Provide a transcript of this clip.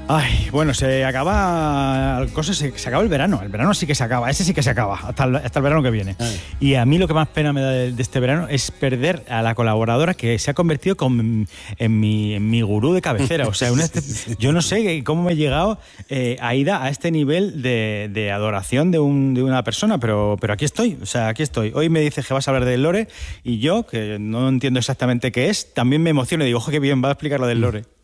Ay, bueno, se acaba el verano. El verano sí que se acaba, ese sí que se acaba, hasta el verano que viene. Y a mí lo que más pena me da de este verano es perder a la colaboradora que se ha convertido en mi gurú de cabecera. O sea, yo no sé cómo me he llegado, Aida, a este nivel de adoración de una persona, pero aquí estoy, o sea, aquí estoy. Hoy me dices que vas a hablar del lore y yo, que no entiendo exactamente qué es, también me emociono y digo, ojo, qué bien, va a explicar lo del lore.